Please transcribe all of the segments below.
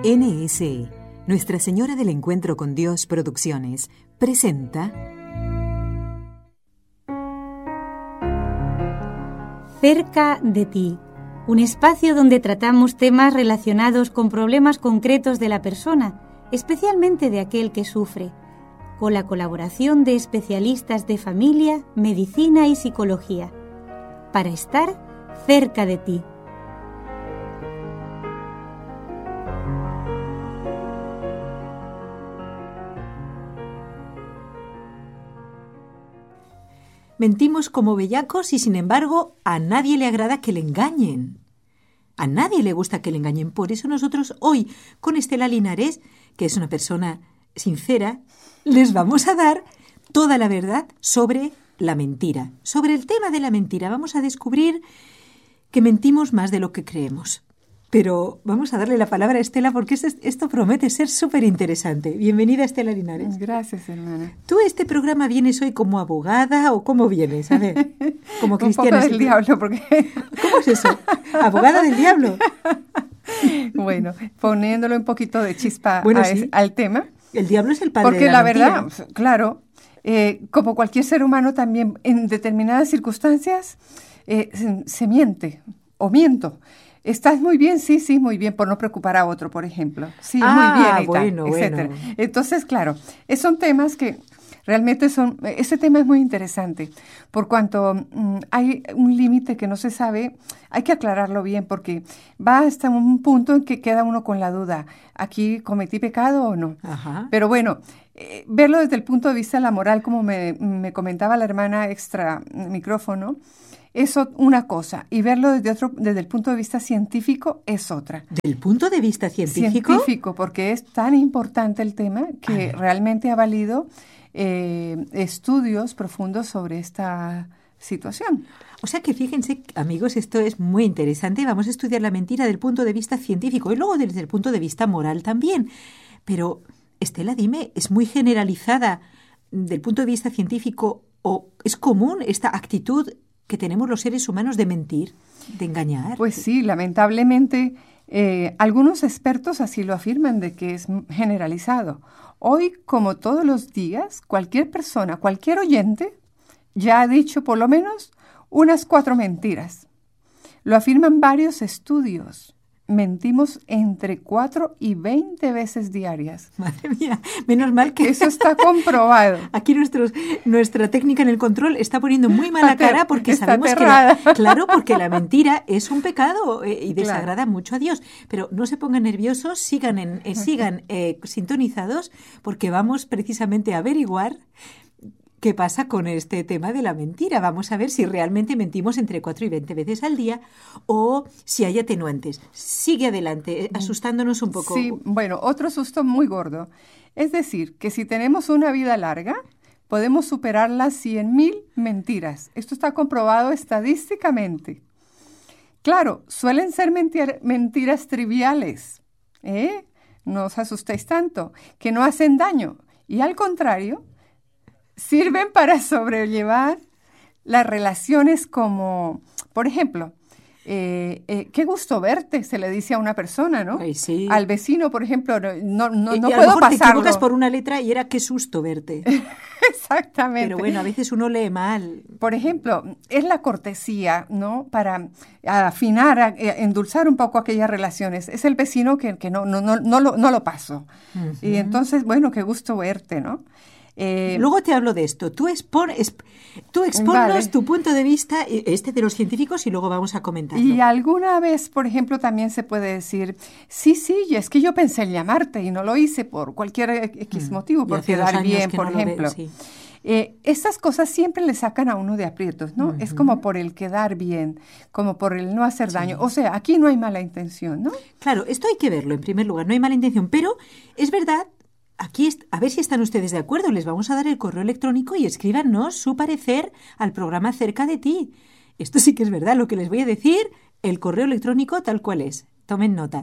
NSE, Nuestra Señora del Encuentro con Dios Producciones, presenta Cerca de ti, un espacio donde tratamos temas relacionados con problemas concretos de la persona, especialmente de aquel que sufre, con la colaboración de especialistas de familia, medicina y psicología, para estar cerca de ti. Mentimos como bellacos y, sin embargo, a nadie le agrada que le engañen. A nadie le gusta que le engañen. Por eso nosotros hoy, con Estela Linares, que es una persona sincera, les vamos a dar toda la verdad sobre la mentira. Sobre el tema de la mentira vamos a descubrir que mentimos más de lo que creemos. Pero vamos a darle la palabra a Estela porque esto promete ser súper interesante. Bienvenida, Estela Linares. Gracias, hermana. ¿Tú a este programa vienes hoy como abogada o cómo vienes? A ver, como cristiana. Un poco del diablo, porque... ¿Cómo es eso? ¿Abogada del diablo? Bueno, poniéndole un poquito de chispa sí. al tema. El diablo es el padre porque de la mentira. mentira. Claro, como cualquier ser humano también, en determinadas circunstancias, se miente o miento. ¿Estás muy bien? Sí, muy bien, por no preocupar a otro, por ejemplo. Sí, muy bien, bueno. etcétera. Entonces, claro, son temas que realmente este tema es muy interesante, por cuanto hay un límite que no se sabe, hay que aclararlo bien, porque va hasta un punto en que queda uno con la duda, ¿aquí cometí pecado o no? Ajá. Pero bueno, verlo desde el punto de vista de la moral, como me comentaba la hermana extra micrófono, es una cosa, y verlo desde el punto de vista científico es otra. ¿Del punto de vista científico? Científico, porque es tan importante el tema que realmente ha valido estudios profundos sobre esta situación. O sea que fíjense, amigos, esto es muy interesante. Vamos a estudiar la mentira desde el punto de vista científico y luego desde el punto de vista moral también. Pero, Estela, dime, ¿es muy generalizada del punto de vista científico o es común esta actitud que tenemos los seres humanos de mentir, de engañar? Pues sí, lamentablemente algunos expertos así lo afirman, de que es generalizado. Hoy, como todos los días, cualquier persona, cualquier oyente, ya ha dicho por lo menos unas 4 mentiras. Lo afirman varios estudios. Mentimos entre 4 y 20 veces diarias. Madre mía, menos mal que... Eso está comprobado. Aquí nuestra técnica en el control está poniendo muy mala cara porque está sabemos aterrada. Claro, porque la mentira es un pecado y desagrada mucho a Dios. Pero no se pongan nerviosos, sigan sintonizados, porque vamos precisamente a averiguar qué pasa con este tema de la mentira. Vamos a ver si realmente mentimos entre 4 y 20 veces al día o si hay atenuantes. Sigue adelante, asustándonos un poco. Sí, bueno, otro susto muy gordo. Es decir, que si tenemos una vida larga, podemos superar las 100,000 mentiras. Esto está comprobado estadísticamente. Claro, suelen ser mentiras triviales, no os asustéis tanto, que no hacen daño. Y al contrario, sirven para sobrellevar las relaciones como, por ejemplo, qué gusto verte, se le dice a una persona, ¿no? Ay, sí. Al vecino, por ejemplo, no y puedo a lo mejor pasarlo. te equivocas por una letra y era qué susto verte. Exactamente. Pero bueno, a veces uno lee mal. Por ejemplo, es la cortesía, ¿no? Para afinar, endulzar un poco aquellas relaciones. Es el vecino que no lo paso. Uh-huh. Y entonces, bueno, qué gusto verte, ¿no? Luego te hablo de esto. Tú exponnos vale. Tu punto de vista, de los científicos, y luego vamos a comentarlo. Y alguna vez, por ejemplo, también se puede decir, sí, es que yo pensé en llamarte y no lo hice por cualquier X motivo, por quedar bien, por ejemplo. Sí. Estas cosas siempre le sacan a uno de aprietos, ¿no? Uh-huh. Es como por el quedar bien, como por el no hacer daño. O sea, aquí no hay mala intención, ¿no? Claro, esto hay que verlo en primer lugar, no hay mala intención, pero es verdad. Aquí, a ver si están ustedes de acuerdo, les vamos a dar el correo electrónico y escríbanos su parecer al programa Cerca de ti. Esto sí que es verdad, lo que les voy a decir, el correo electrónico tal cual es. Tomen nota.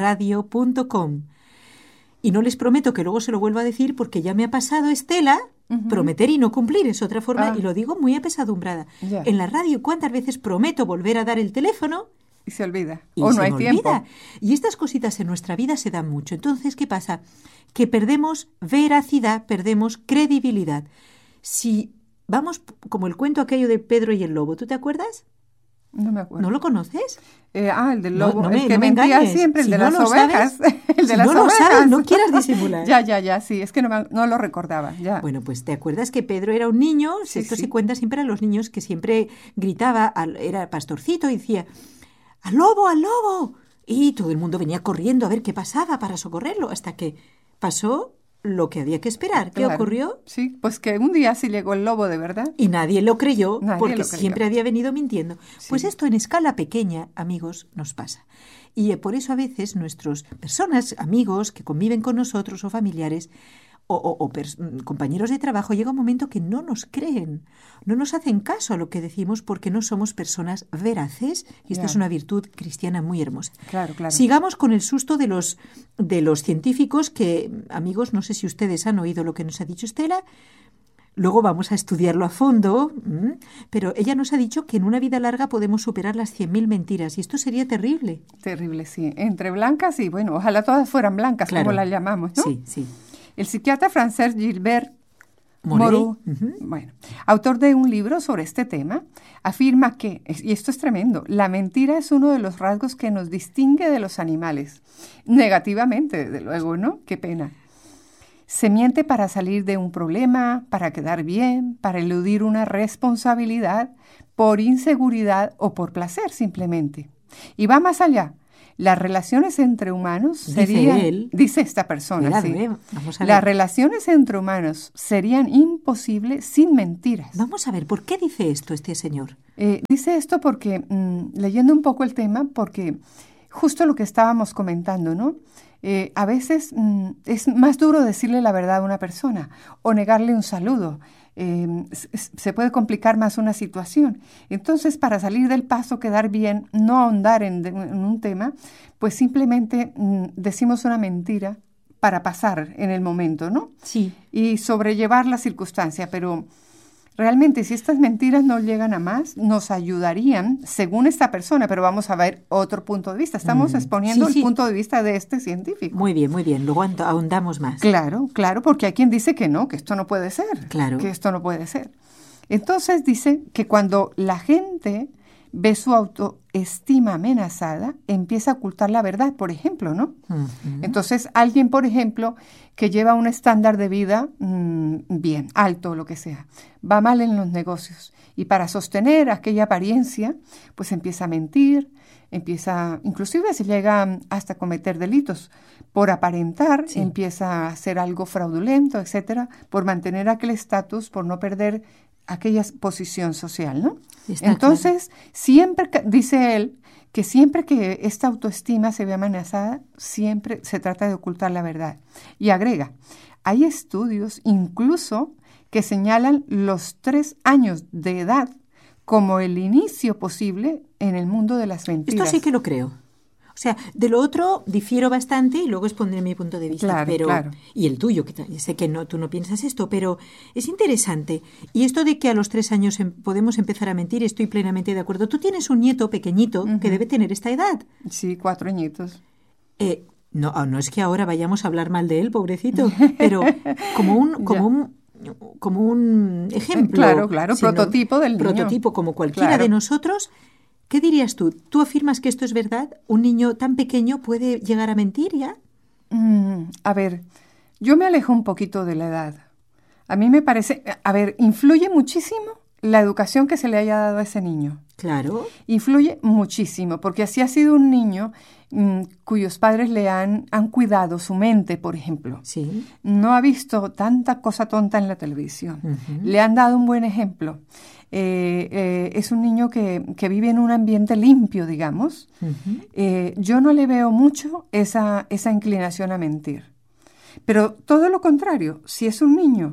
nsebarcelona@nseradio.com. Y no les prometo que luego se lo vuelva a decir porque ya me ha pasado, Estela, Prometer y no cumplir es otra forma, Ah. y lo digo muy apesadumbrada. Ya. En la radio, ¿cuántas veces prometo volver a dar el teléfono? Y se olvida. Y O se no hay me tiempo. olvida. Y estas cositas en nuestra vida se dan mucho. Entonces, ¿qué pasa? Que perdemos veracidad, perdemos credibilidad. Si vamos como el cuento aquello de Pedro y el lobo, ¿tú te acuerdas? No me acuerdo. ¿No lo conoces? El del lobo, No el que me mentía engañes. siempre, el Si de no las lo ovejas. sabes, El de si las no lo ovejas. sabes, no quieras disimular. Ya, sí, es que no lo recordaba, ya. Bueno, pues ¿te acuerdas que Pedro era un niño? Sí, Esto sí. se cuenta siempre a los niños, que siempre gritaba, era pastorcito y decía, ¡al lobo, al lobo! Y todo el mundo venía corriendo a ver qué pasaba para socorrerlo, hasta que pasó lo que había que esperar. ¿Qué Claro. ocurrió? Sí, pues que un día sí llegó el lobo de verdad. Y nadie lo creyó, Nadie porque lo creyó. siempre había venido mintiendo. Pues Sí. esto en escala pequeña, amigos, nos pasa. Y por eso a veces nuestros personas, amigos que conviven con nosotros o familiares o compañeros de trabajo, llega un momento que no nos creen, no nos hacen caso a lo que decimos porque no somos personas veraces, y esta Ya. es una virtud cristiana muy hermosa. Claro. Sigamos con el susto de los científicos que, amigos, no sé si ustedes han oído lo que nos ha dicho Estela. Luego vamos a estudiarlo a fondo, pero ella nos ha dicho que en una vida larga podemos superar las 100.000 mentiras, y esto sería terrible. Terrible, sí. Entre blancas y, bueno, ojalá todas fueran blancas, Claro. como las llamamos, ¿no? Sí, sí. El psiquiatra francés Gilbert Morey. Moreau, bueno, autor de un libro sobre este tema, afirma que, y esto es tremendo, la mentira es uno de los rasgos que nos distingue de los animales. Negativamente, desde luego, ¿no? Qué pena. Se miente para salir de un problema, para quedar bien, para eludir una responsabilidad, por inseguridad o por placer simplemente. Y va más allá. Las relaciones entre humanos Dice serían, él. dice esta persona, Cuidado, sí. vamos a Las ver. relaciones entre humanos serían imposibles sin mentiras. Vamos a ver, ¿por qué dice esto este señor? Dice esto porque, leyendo un poco el tema, porque justo lo que estábamos comentando, ¿no? A veces es más duro decirle la verdad a una persona o negarle un saludo. Se puede complicar más una situación. Entonces, para salir del paso, quedar bien, no ahondar en un tema, pues simplemente decimos una mentira para pasar en el momento, ¿no? Sí. Y sobrellevar la circunstancia, pero realmente si estas mentiras no llegan a más, nos ayudarían, según esta persona, pero vamos a ver otro punto de vista. Estamos exponiendo Sí, sí. el punto de vista de este científico. Muy bien, muy bien. Luego ahondamos más. Claro, porque hay quien dice que no, que esto no puede ser. Claro. Que esto no puede ser. Entonces dice que cuando la gente ve su autoestima amenazada, empieza a ocultar la verdad, por ejemplo, ¿no? Entonces, alguien, por ejemplo, que lleva un estándar de vida bien, alto, lo que sea, va mal en los negocios y para sostener aquella apariencia, pues empieza a mentir, inclusive se llega hasta a cometer delitos. Por aparentar, empieza a hacer algo fraudulento, etcétera, por mantener aquel estatus, por no perder aquella posición social, ¿no? Entonces, siempre, dice él, que siempre que esta autoestima se ve amenazada, siempre se trata de ocultar la verdad. Y agrega, hay estudios incluso que señalan los 3 años de edad como el inicio posible en el mundo de las mentiras. Esto sí que lo creo. O sea, de lo otro difiero bastante y luego expondré mi punto de vista. Claro, claro. Y el tuyo, que sé que tú no piensas esto, pero es interesante. Y esto de que a los 3 años podemos empezar a mentir, estoy plenamente de acuerdo. Tú tienes un nieto pequeñito que debe tener esta edad. Sí, 4 añitos. No es que ahora vayamos a hablar mal de él, pobrecito, pero como un ejemplo. Claro, prototipo del niño. Prototipo como cualquiera de nosotros. ¿Qué dirías tú? ¿Tú afirmas que esto es verdad? ¿Un niño tan pequeño puede llegar a mentir ya? A ver, yo me alejo un poquito de la edad. A mí me parece, influye muchísimo la educación que se le haya dado a ese niño. Claro. Influye muchísimo, porque así ha sido un niño cuyos padres le han cuidado su mente, por ejemplo. Sí. No ha visto tanta cosa tonta en la televisión. Le han dado un buen ejemplo. Es un niño que vive en un ambiente limpio, digamos. Yo no le veo mucho esa inclinación a mentir. Pero todo lo contrario, si es un niño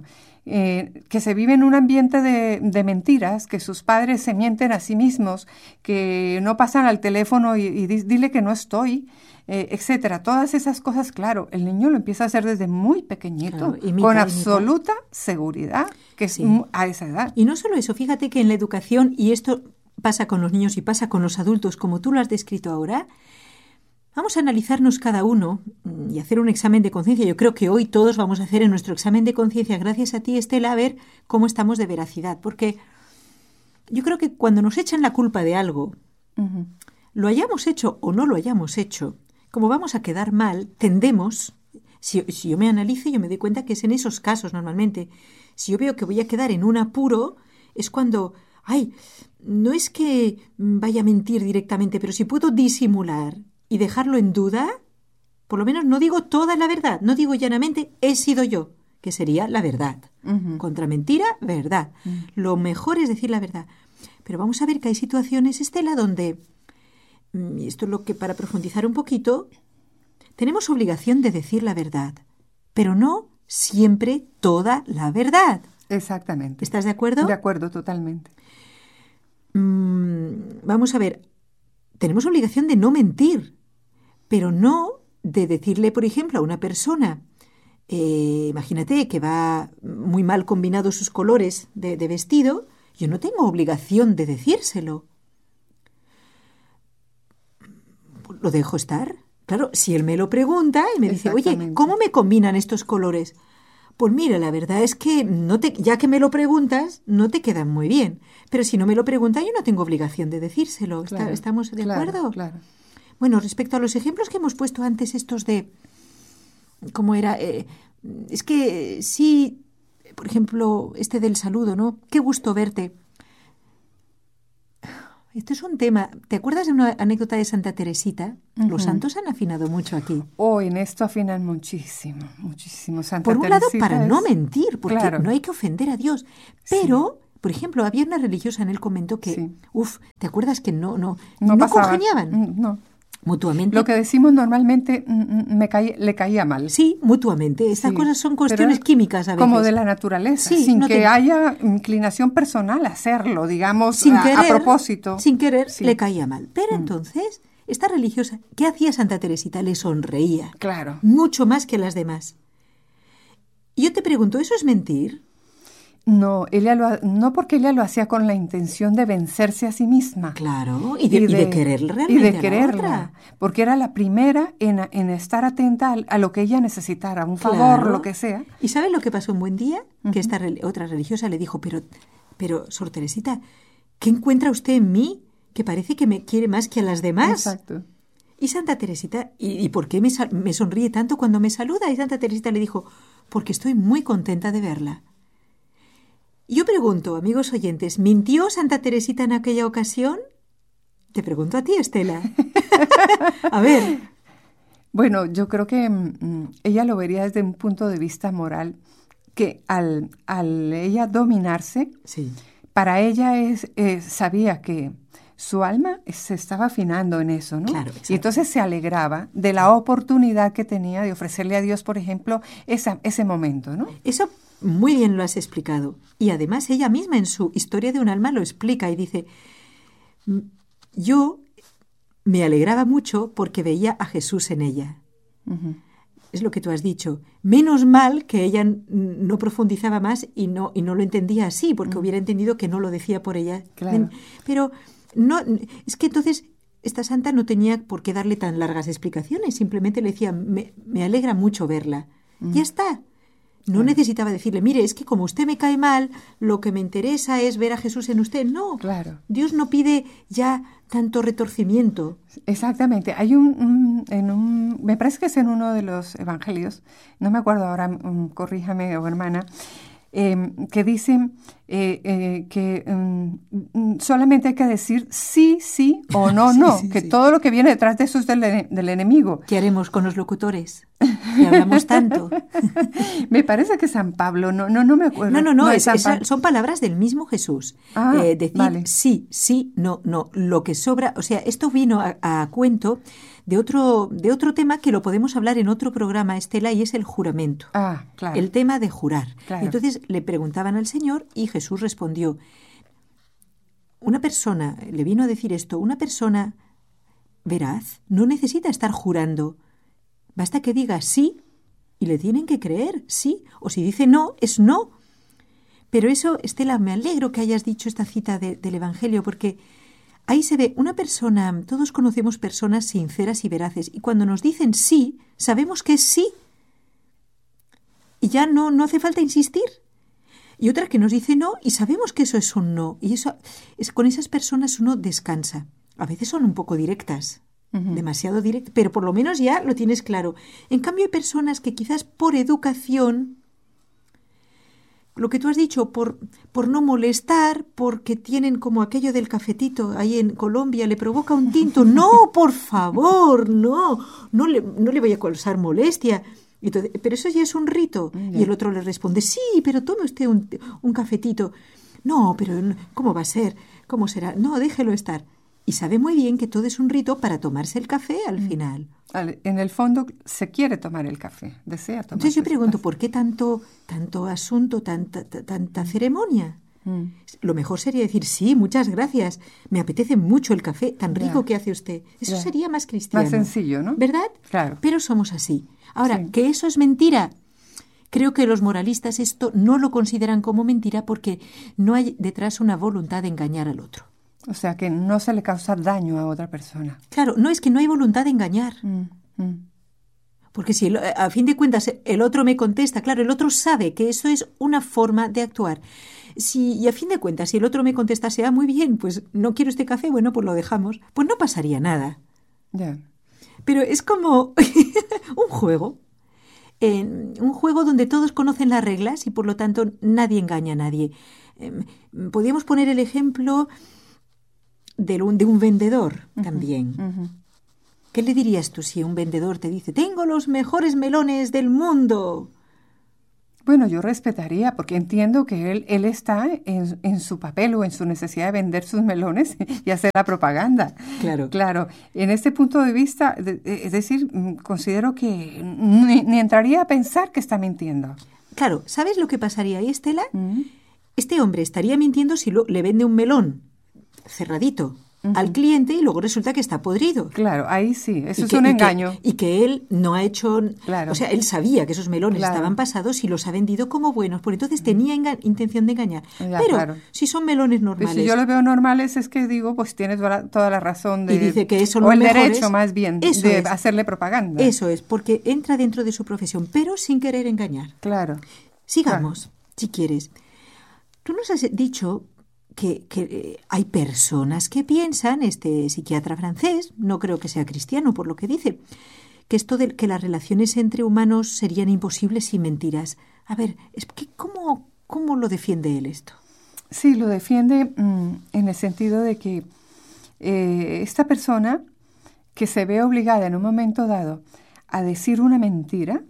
que se vive en un ambiente de mentiras, que sus padres se mienten a sí mismos, que no pasan al teléfono y dile que no estoy, etcétera. Todas esas cosas, claro, el niño lo empieza a hacer desde muy pequeñito, claro, con absoluta seguridad, que sí. es a esa edad. Y no solo eso, fíjate que en la educación, y esto pasa con los niños y pasa con los adultos, como tú lo has descrito ahora, vamos a analizarnos cada uno y hacer un examen de conciencia. Yo creo que hoy todos vamos a hacer en nuestro examen de conciencia, gracias a ti, Estela, a ver cómo estamos de veracidad. Porque yo creo que cuando nos echan la culpa de algo, lo hayamos hecho o no lo hayamos hecho, como vamos a quedar mal, tendemos, si yo me analizo, yo me doy cuenta que es en esos casos normalmente. Si yo veo que voy a quedar en un apuro, es cuando, no es que vaya a mentir directamente, pero si puedo disimular y dejarlo en duda, por lo menos no digo toda la verdad, no digo llanamente he sido yo, que sería la verdad. Contra mentira, verdad. Lo mejor es decir la verdad. Pero vamos a ver que hay situaciones, Estela, donde, y esto es lo que para profundizar un poquito, tenemos obligación de decir la verdad, pero no siempre toda la verdad. Exactamente. ¿Estás de acuerdo? De acuerdo, totalmente. Vamos a ver, tenemos obligación de no mentir, pero no de decirle, por ejemplo, a una persona, imagínate que va muy mal combinados sus colores de vestido, yo no tengo obligación de decírselo. ¿Lo dejo estar? Claro, si él me lo pregunta y me dice, oye, ¿cómo me combinan estos colores? Pues mira, la verdad es que ya que me lo preguntas, no te quedan muy bien. Pero si no me lo pregunta, yo no tengo obligación de decírselo. Claro, ¿estamos de acuerdo? Claro. Bueno, respecto a los ejemplos que hemos puesto antes, estos de cómo era, es que sí, por ejemplo, este del saludo, ¿no? Qué gusto verte. Esto es un tema. ¿Te acuerdas de una anécdota de Santa Teresita? Los santos han afinado mucho aquí. En esto afinan muchísimo, muchísimo. Santa Por un Teresita lado, para no mentir, porque claro. no hay que ofender a Dios. Pero, por ejemplo, había una religiosa en el convento que, ¿te acuerdas que no congeniaban? No. Mutuamente. Lo que decimos normalmente le caía mal. Sí, mutuamente. Estas cosas son cuestiones químicas a veces. Como de la naturaleza, sin que haya inclinación personal a hacerlo, digamos, a propósito. Sin querer, le caía mal. Pero entonces, esta religiosa, ¿qué hacía Santa Teresita? Le sonreía. Claro. Mucho más que a las demás. Y yo te pregunto, ¿eso es mentir? No, no porque ella lo hacía con la intención de vencerse a sí misma. Claro, y de querer realmente y de a la quererla, otra. porque era la primera en estar atenta a lo que ella necesitara, un favor, lo que sea. ¿Y sabes lo que pasó un buen día? Que esta otra religiosa le dijo, pero, Sor Teresita, ¿qué encuentra usted en mí que parece que me quiere más que a las demás? Exacto. Y Santa Teresita, ¿y por qué me sonríe tanto cuando me saluda? Y Santa Teresita le dijo, porque estoy muy contenta de verla. Yo pregunto, amigos oyentes, ¿mintió Santa Teresita en aquella ocasión? Te pregunto a ti, Estela. A ver. Bueno, yo creo que ella lo vería desde un punto de vista moral, que al ella dominarse, para ella sabía que su alma se estaba afinando en eso, ¿no? Claro, y entonces se alegraba de la oportunidad que tenía de ofrecerle a Dios, por ejemplo, ese momento, ¿no? Eso muy bien lo has explicado. Y además ella misma en su Historia de un alma lo explica y dice, yo me alegraba mucho porque veía a Jesús en ella. Es lo que tú has dicho. Menos mal que ella no profundizaba más y no lo entendía así, porque hubiera entendido que no lo decía por ella. Claro. Pero no, es que entonces esta santa no tenía por qué darle tan largas explicaciones. Simplemente le decía, me alegra mucho verla. Ya está. No necesitaba decirle, mire, es que como usted me cae mal, lo que me interesa es ver a Jesús en usted. No, claro. Dios no pide ya tanto retorcimiento. Exactamente. Hay me parece que es en uno de los evangelios, no me acuerdo ahora, corríjame, hermana, que dicen que solamente hay que decir sí, sí o no, no, que todo lo que viene detrás de eso es del enemigo. ¿Qué haremos con los locutores? que hablamos tanto. Me parece que San Pablo, no me acuerdo. No, es San Pablo. son palabras del mismo Jesús. Decir vale. sí, no, lo que sobra. O sea, esto vino a cuento de otro tema que lo podemos hablar en otro programa, Estela, y es el juramento. Claro. El tema de jurar. Claro. Entonces le preguntaban al Señor y Jesús respondió, una persona, le vino a decir esto, una persona veraz no necesita estar jurando. Basta que diga sí y le tienen que creer, sí. O si dice no, es no. Pero eso, Estela, me alegro que hayas dicho esta cita del Evangelio, porque ahí se ve una persona, todos conocemos personas sinceras y veraces, y cuando nos dicen sí, sabemos que es sí. Y ya no hace falta insistir. Y otra que nos dice no, y sabemos que eso es un no. Y eso con esas personas uno descansa. A veces son un poco directas. Demasiado directo, pero por lo menos ya lo tienes claro. En cambio hay personas que quizás por educación, lo que tú has dicho, por no molestar, porque tienen como aquello del cafetito ahí en Colombia, le provoca un tinto. No, por favor, no le voy a causar molestia. Entonces, pero eso ya es un rito. Y el otro le responde, sí, pero tome usted un cafetito. No, pero ¿cómo va a ser? ¿Cómo será? No, déjelo estar. Y sabe muy bien que todo es un rito para tomarse el café al final. En el fondo se quiere tomar el café, desea tomar. Entonces yo pregunto, ¿por qué tanto asunto, tanta ceremonia? Lo mejor sería decir, sí, muchas gracias, me apetece mucho el café, tan rico que hace usted. Eso sería más cristiano. Más sencillo, ¿no? ¿Verdad? Claro. Pero somos así. Ahora, que eso es mentira. Creo que los moralistas esto no lo consideran como mentira porque no hay detrás una voluntad de engañar al otro. O sea, que no se le causa daño a otra persona. Claro, no es que no hay voluntad de engañar. Porque si a fin de cuentas el otro me contesta, claro, el otro sabe que eso es una forma de actuar. Y a fin de cuentas, si el otro me contestase, muy bien, pues no quiero este café, bueno, pues lo dejamos, pues no pasaría nada. Pero es como un juego. Un juego donde todos conocen las reglas y por lo tanto nadie engaña a nadie. Podríamos poner el ejemplo de un vendedor también. ¿Qué le dirías tú si un vendedor te dice, tengo los mejores melones del mundo? Bueno, yo respetaría, porque entiendo que él está en su papel o en su necesidad de vender sus melones y hacer la propaganda. Claro. En este punto de vista, es decir, considero que ni entraría a pensar que está mintiendo. Claro, ¿sabes lo que pasaría ahí, Estela? Este hombre estaría mintiendo si le vende un melón cerradito al cliente y luego resulta que está podrido. Claro, ahí sí, eso es un engaño. Y que él no ha hecho... Claro. O sea, él sabía que esos melones estaban pasados y los ha vendido como buenos, por entonces tenía intención de engañar. Pero si son melones normales... Pues si yo los veo normales es que digo, pues tiene toda la razón de... Y dice que eso o el derecho más bien eso de es. Hacerle propaganda. Eso es, porque entra dentro de su profesión, pero sin querer engañar. Claro. Sigamos, si quieres. Tú nos has dicho... Que hay personas que piensan, este psiquiatra francés, no creo que sea cristiano por lo que dice, que esto de que las relaciones entre humanos serían imposibles sin mentiras. A ver, ¿cómo lo defiende él esto? Sí, lo defiende en el sentido de que esta persona que se ve obligada en un momento dado a decir una mentira,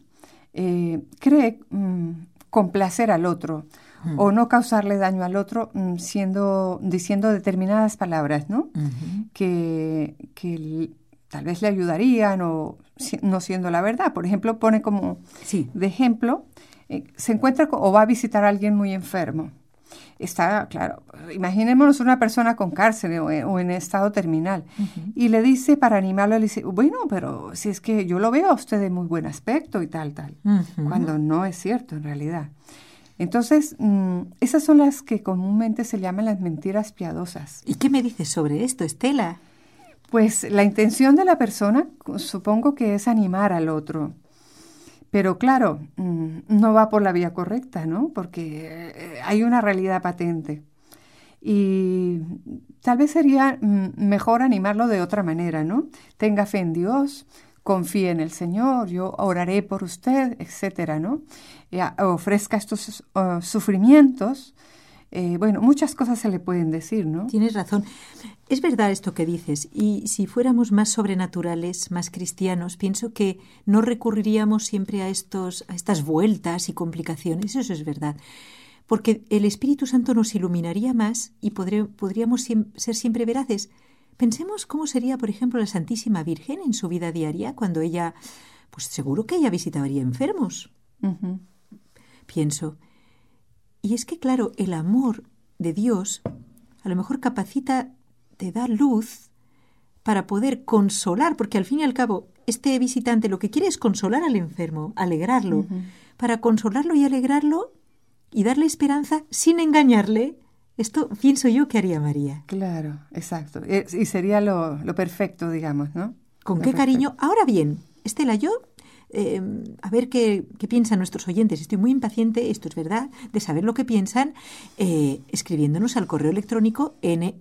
cree complacer al otro, o no causarle daño al otro diciendo determinadas palabras, ¿no? Que tal vez le ayudarían o no siendo la verdad. Por ejemplo, pone como de ejemplo, se encuentra o va a visitar a alguien muy enfermo. Está, claro, imaginémonos una persona con cáncer o en estado terminal y le dice, para animarlo, le dice, bueno, pero si es que yo lo veo a usted de muy buen aspecto y tal, cuando no es cierto en realidad. Entonces, esas son las que comúnmente se llaman las mentiras piadosas. ¿Y qué me dices sobre esto, Estela? Pues la intención de la persona supongo que es animar al otro. Pero claro, no va por la vía correcta, ¿no? Porque hay una realidad patente. Y tal vez sería mejor animarlo de otra manera, ¿no? Tenga fe en Dios, confíe en el Señor, yo oraré por usted, etcétera, ¿no? Ofrezca estos sufrimientos Bueno, muchas cosas se le pueden decir, ¿no? Tienes razón. Es verdad esto que dices. Y si fuéramos más sobrenaturales, más cristianos, pienso que no recurriríamos siempre a estas vueltas y complicaciones. Eso es verdad. Porque el Espíritu Santo nos iluminaría más y podríamos ser siempre veraces. Pensemos cómo sería, por ejemplo, la Santísima Virgen en su vida diaria, cuando ella, pues seguro que ella visitaría enfermos. Ujú. Pienso. Y es que, claro, el amor de Dios a lo mejor capacita, te da luz para poder consolar, porque al fin y al cabo, este visitante lo que quiere es consolar al enfermo, alegrarlo, para consolarlo y alegrarlo y darle esperanza sin engañarle. Esto pienso yo que haría María. Claro, exacto. Y sería lo perfecto, digamos, ¿no? ¿Con Lo qué perfecto. cariño? Ahora bien, Estela, yo, a ver qué piensan nuestros oyentes. Estoy muy impaciente, esto es verdad, de saber lo que piensan, escribiéndonos al correo electrónico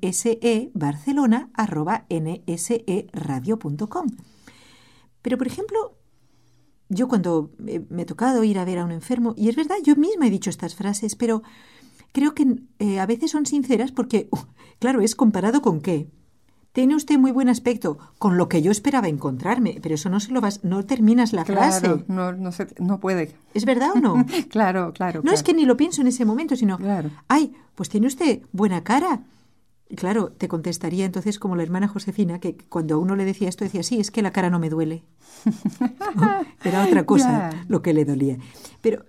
nsebarcelona@nseradio.com. Pero, por ejemplo, yo cuando me he tocado ir a ver a un enfermo, y es verdad, yo misma he dicho estas frases, pero creo que a veces son sinceras porque, claro, es comparado con qué. Tiene usted muy buen aspecto, con lo que yo esperaba encontrarme, pero eso no terminas la frase. Claro, no puede. ¿Es verdad o no? Claro. No es que ni lo pienso en ese momento, sino, Claro. ay, pues tiene usted buena cara. Y claro, te contestaría entonces como la hermana Josefina, que cuando a uno le decía esto, decía, sí, es que la cara no me duele. Era otra cosa lo que le dolía. Pero,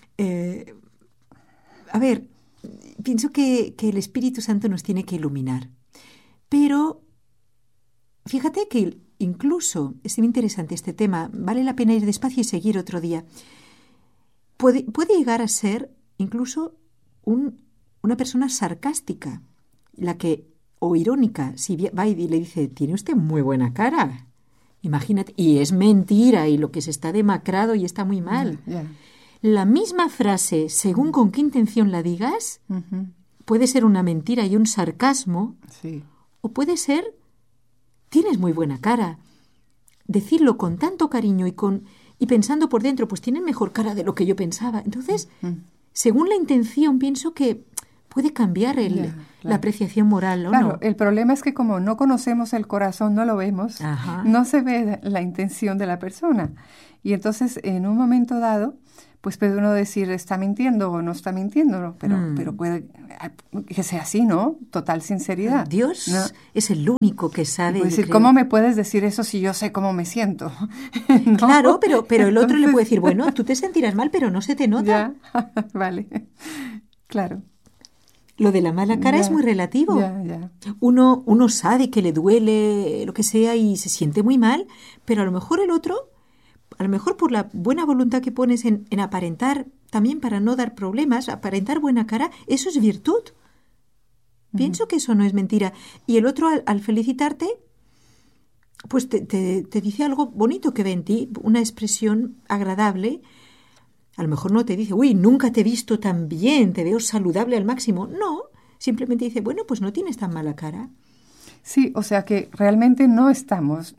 a ver, pienso que el Espíritu Santo nos tiene que iluminar. Pero fíjate que incluso, es muy interesante este tema, vale la pena ir despacio y seguir otro día. Puede llegar a ser incluso una persona sarcástica, o irónica, si va y le dice, tiene usted muy buena cara. Imagínate, y es mentira, y lo que se está demacrado y está muy mal. Yeah. La misma frase, según con qué intención la digas, puede ser una mentira y un sarcasmo, Sí. o puede ser, tienes muy buena cara. Decirlo con tanto cariño y pensando por dentro, pues tienes mejor cara de lo que yo pensaba. Entonces, según la intención, pienso que puede cambiar la apreciación moral, ¿o Claro, no? el problema es que como no conocemos el corazón, no lo vemos, Ajá. no se ve la intención de la persona. Y entonces, en un momento dado, pues puede uno decir, está mintiendo o no está mintiendo, ¿no? Pero puede que sea así, ¿no? Total sinceridad. Dios ¿no? es el único que sabe. Puede decir, creo. ¿cómo me puedes decir eso si yo sé cómo me siento? ¿No? Claro, pero el otro le puede decir, bueno, tú te sentirás mal, pero no se te nota. Ya, vale, claro. Lo de la mala cara es muy relativo. Ya. Uno sabe que le duele, lo que sea, y se siente muy mal, pero a lo mejor el otro, a lo mejor por la buena voluntad que pones en aparentar, también para no dar problemas, aparentar buena cara, eso es virtud. Pienso que eso no es mentira. Y el otro, al felicitarte, pues te dice algo bonito que ve en ti, una expresión agradable. A lo mejor no te dice, uy, nunca te he visto tan bien, te veo saludable al máximo. No, simplemente dice, bueno, pues no tienes tan mala cara. Sí, o sea que realmente no estamos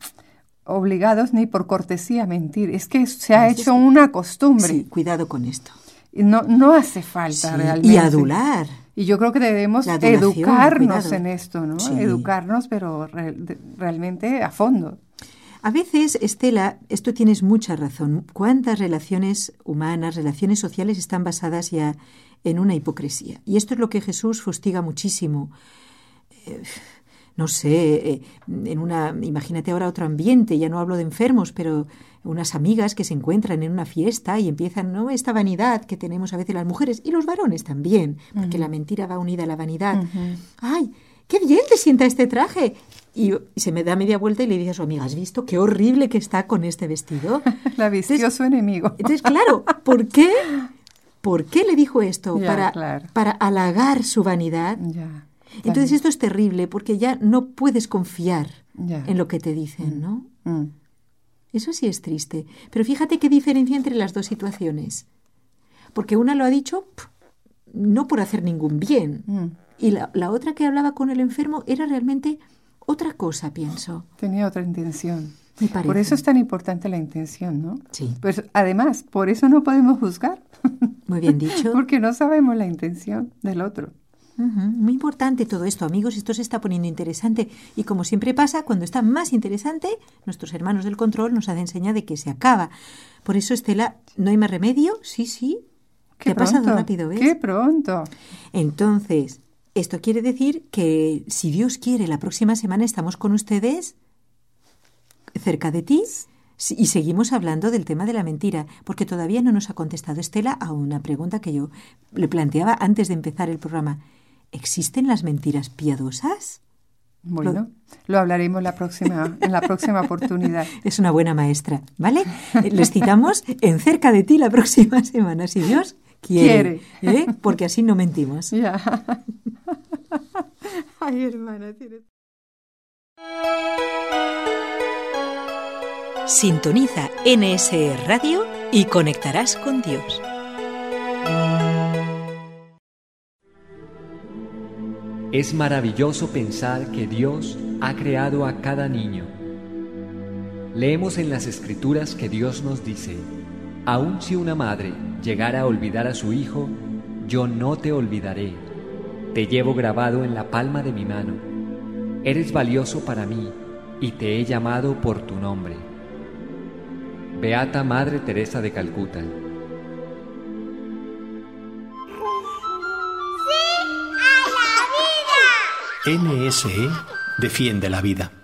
obligados ni por cortesía a mentir. Es que se ha hecho una costumbre. Sí, cuidado con esto. Y no hace falta realmente. Y adular. Y yo creo que debemos La adulación, educarnos cuidado. en esto, ¿no? Sí. Educarnos, pero realmente a fondo. A veces, Estela, esto tienes mucha razón. ¿Cuántas relaciones humanas, relaciones sociales están basadas ya en una hipocresía? Y esto es lo que Jesús fustiga muchísimo. No sé, imagínate ahora otro ambiente, ya no hablo de enfermos, pero unas amigas que se encuentran en una fiesta y empiezan, ¿no?, esta vanidad que tenemos a veces las mujeres y los varones también, porque la mentira va unida a la vanidad. ¡Ay, qué bien te sienta este traje! Y se me da media vuelta y le dice a su amiga, ¿has visto qué horrible que está con este vestido? La vistió su enemigo. Entonces, claro, ¿por qué? ¿Por qué le dijo esto? Ya, Para halagar su vanidad. Ya. Entonces esto es terrible porque ya no puedes confiar Ya. en lo que te dicen, ¿no? Eso sí es triste. Pero fíjate qué diferencia entre las dos situaciones. Porque una lo ha dicho no por hacer ningún bien. Y la otra que hablaba con el enfermo era realmente otra cosa, pienso. Tenía otra intención. Me parece. Por eso es tan importante la intención, ¿no? Sí. Pues además, por eso no podemos juzgar. Muy bien dicho. Porque no sabemos la intención del otro. Muy importante todo esto, amigos. Esto se está poniendo interesante. Y como siempre pasa, cuando está más interesante, nuestros hermanos del control nos hacen seña de que se acaba. Por eso, Estela, ¿no hay más remedio? Sí. Qué ha pasado rápido, ¿ves? ¡Qué pronto! Entonces, esto quiere decir que, si Dios quiere, la próxima semana estamos con ustedes cerca de ti y seguimos hablando del tema de la mentira, porque todavía no nos ha contestado Estela a una pregunta que yo le planteaba antes de empezar el programa. ¿Existen las mentiras piadosas? Bueno, lo hablaremos en la próxima oportunidad. Es una buena maestra, ¿vale? Les citamos en Cerca de ti la próxima semana, si Dios quiere. Porque así no mentimos. Ya. Ay, hermana, tienes... Sintoniza NSE Radio y conectarás con Dios. Es maravilloso pensar que Dios ha creado a cada niño. Leemos en las Escrituras que Dios nos dice: aun si una madre llegara a olvidar a su hijo, yo no te olvidaré. Te llevo grabado en la palma de mi mano. Eres valioso para mí y te he llamado por tu nombre. Beata Madre Teresa de Calcuta. NSE defiende la vida.